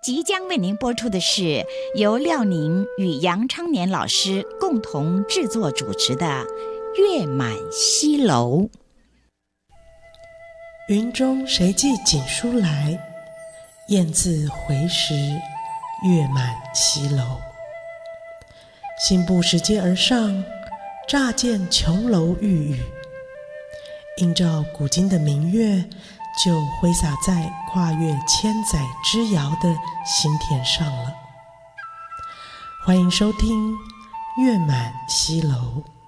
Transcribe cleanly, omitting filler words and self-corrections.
即将为您播出的是由廖宁与杨昌年老师共同制作主持的《月满西楼》。 云中谁寄锦书来？雁字回时，月满西楼。信步拾阶而上，乍见琼楼玉宇，映照古今的明月，就挥洒在跨越千载之遥的心田上了。欢迎收听《月满西楼》。